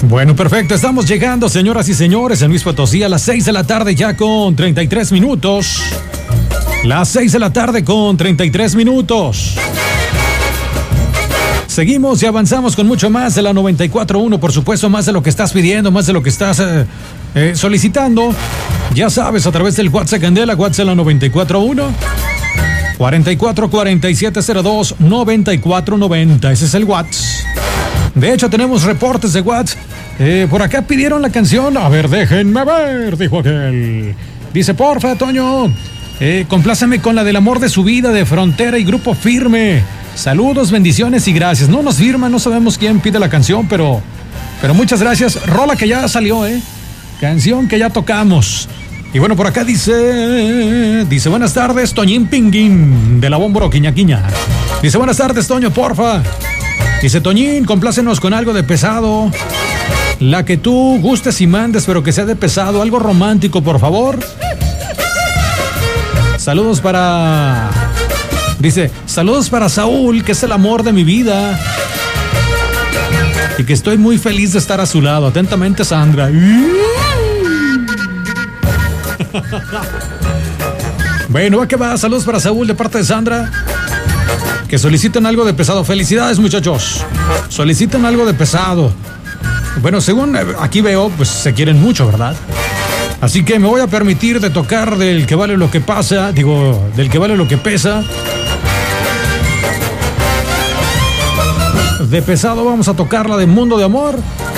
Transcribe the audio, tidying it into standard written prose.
Bueno, perfecto. Estamos llegando, señoras y señores, en Luis Potosí a las 6 de la tarde ya con 33 minutos. Las 6 de la tarde con 33 minutos. Seguimos y avanzamos con mucho más de la 94.1, por supuesto, más de lo que estás pidiendo, más de lo que estás solicitando. Ya sabes, a través del WhatsApp Candela, WhatsApp la 94.1. 44-4702-9490. Ese es el WhatsApp. De hecho, tenemos reportes de WhatsApp. Por acá pidieron la canción. A ver, déjenme ver, dijo aquel. Dice, porfa, Toño, compláceme con la del amor de su vida, de Frontera y Grupo Firme. Saludos, bendiciones y gracias. No nos firma, no sabemos quién pide la canción, pero muchas gracias. Rola que ya salió, canción que ya tocamos. Y bueno, por acá dice, buenas tardes, Toñín Pinguín, de la Bómboro, Quiña. Dice, buenas tardes, Toño, porfa. Dice, Toñín, complácenos con algo de pesado. La que tú gustes y mandes, pero que sea de pesado, algo romántico, por favor. Saludos para... Dice, saludos para Saúl, que es el amor de mi vida. Y que estoy muy feliz de estar a su lado. Atentamente, Sandra. Bueno, va que va. Saludos para Saúl de parte de Sandra. Que soliciten algo de pesado. Felicidades, muchachos. Soliciten algo de pesado. Bueno, según aquí veo, pues se quieren mucho, ¿verdad? Así que me voy a permitir de tocar del que vale lo que pasa. Digo, del que vale lo que pesa. De pesado vamos a tocar la de Mundo de Amor.